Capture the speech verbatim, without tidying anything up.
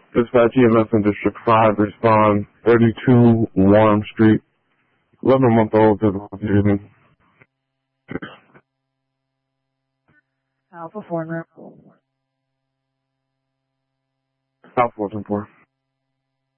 Dispatch E M S in District five, respond thirty-two Warm Street, eleven-month-old physical abusing. Alpha four. Alpha four ten four.